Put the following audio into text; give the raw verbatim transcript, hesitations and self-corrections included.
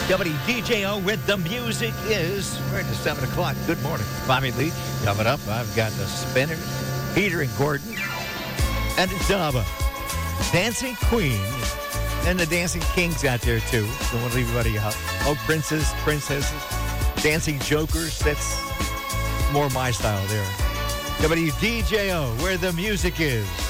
W D J O with the music is. We're into seven o'clock. Good morning. Bobby Leach. Coming up, I've got the Spinners, Peter and Gordon, and Daba. Dancing Queen. And the Dancing Kings out there, too. Don't want to leave anybody out. Oh, princes, princesses, dancing jokers. That's more my style there. W D J O, where the music is.